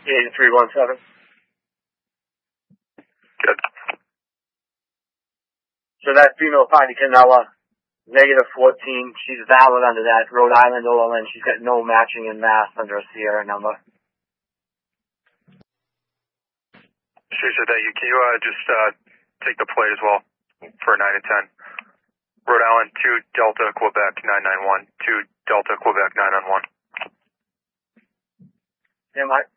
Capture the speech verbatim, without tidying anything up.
eight three one seven. Good. So that female Piney Canella, negative fourteen. She's valid under that Rhode Island O L N. She's got no matching in Mass under a Sierra number. Sure, thank you. Can you uh, just uh, take the plate as well for nine and ten? Rhode Island two Delta Quebec nine nine one. two Delta Quebec nine nine one. Yeah, Mike.